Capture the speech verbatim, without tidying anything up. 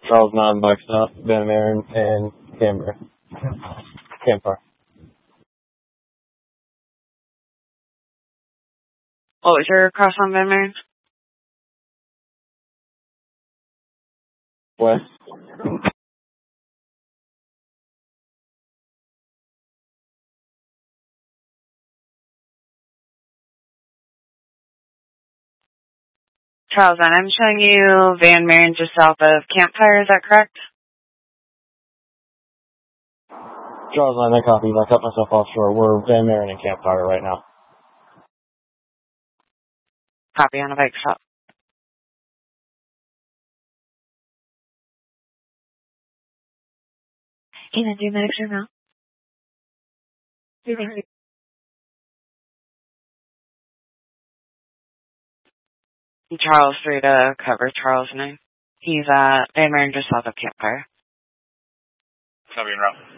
Charles nine, Bike Stop, Van Maren, and Canberra. Campfire. What was your cross on Van Maren? West. Charles, and I'm showing you Van Maren just south of Campfire, is that correct? Charles nine, I copy. I cut myself offshore. We're Van Maren and Campfire right now. Copy on a bike stop. Can I do medics or no? Charles three to cover Charles nine. He's uh Van Maren just south of Campfire. Copy en route.